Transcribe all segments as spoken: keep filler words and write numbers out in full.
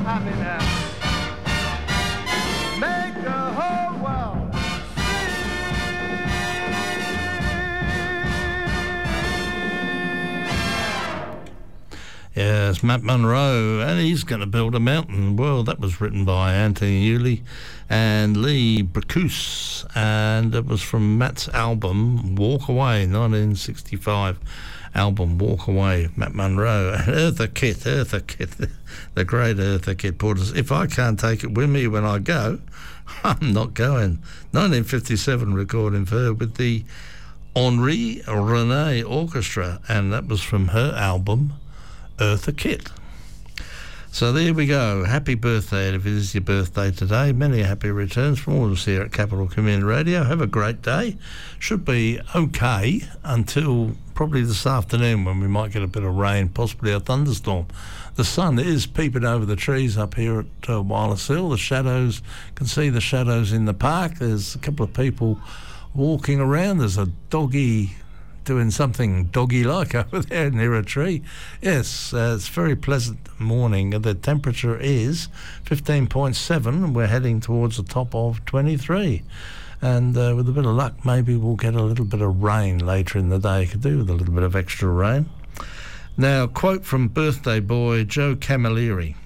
happy now. Make the whole world Yes, Matt Monro, and he's going to build a mountain. Well, that was written by Anthony Ewley and Lee Bracus, and it was from Matt's album Walk Away, nineteen sixty-five album Walk Away, Matt Monro. And Eartha Kitt, Eartha Kitt, the great Eartha Kitt Porters. If I can't take it with me when I go, I'm not going. nineteen fifty-seven recording for her with the Henri René Orchestra, and that was from her album Eartha Kitt. So there we go. Happy birthday if it is your birthday today. Many happy returns from all of us here at Capital Community Radio. Have a great day. Should be okay until probably this afternoon when we might get a bit of rain, possibly a thunderstorm. The sun is peeping over the trees up here at uh, Wireless Hill. The shadows, can see the shadows in the park. There's a couple of people walking around. There's a doggy doing something doggy-like over there near a tree. Yes, uh, it's a very pleasant morning. The temperature is fifteen point seven, and we're heading towards the top of twenty-three. And uh, with a bit of luck, maybe we'll get a little bit of rain later in the day. Could do with a little bit of extra rain. Now, quote from birthday boy Joe Camilleri.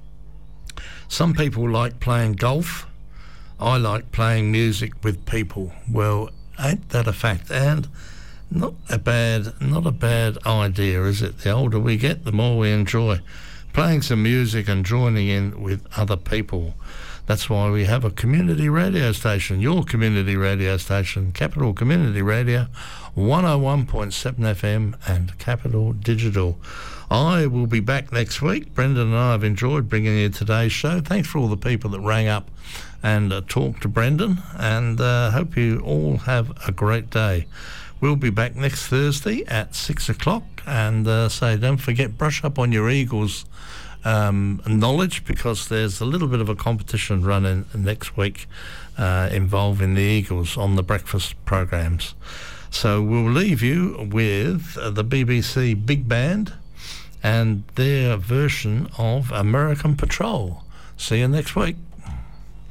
Some people like playing golf. I like playing music with people. Well, ain't that a fact? And Not a bad, not a bad idea, is it? The older we get, the more we enjoy playing some music and joining in with other people. That's why we have a community radio station, your community radio station, Capital Community Radio, one oh one point seven F M and Capital Digital. I will be back next week. Brendan and I have enjoyed bringing you today's show. Thanks for all the people that rang up and uh, talked to Brendan, and uh, hope you all have a great day. We'll be back next Thursday at six o'clock, and uh, say don't forget, brush up on your Eagles um, knowledge, because there's a little bit of a competition running next week uh, involving the Eagles on the breakfast programs. So we'll leave you with uh, the B B C Big Band and their version of American Patrol. See you next week.